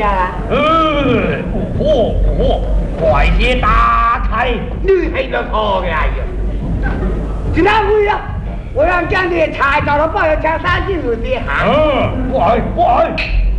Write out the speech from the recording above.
家啊？ 不活不活，快些打开！ 你黑了头呀！去哪位呀？我让将军查找了报要抢3斤肉的哈。 快快！